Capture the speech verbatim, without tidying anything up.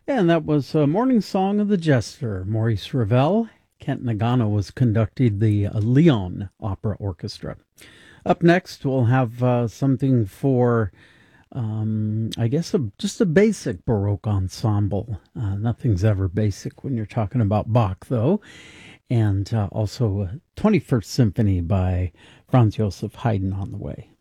And that was a Morning Song of the Jester, Maurice Ravel. Kent Nagano was conducting the uh, Lyon Opera Orchestra. Up next, we'll have uh, something for, um, I guess, a, just a basic Baroque ensemble. Uh, nothing's ever basic when you're talking about Bach, though. And uh, also a twenty-first Symphony by Franz Joseph Haydn on the way.